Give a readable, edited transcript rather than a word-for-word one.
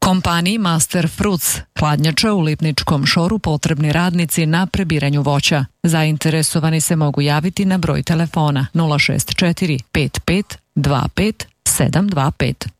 Kompaniji Master Fruits hladnjača u Lipničkom šoru potrebni radnici na prebiranju voća. Zainteresovani se mogu javiti na broj telefona 064 55 25 725.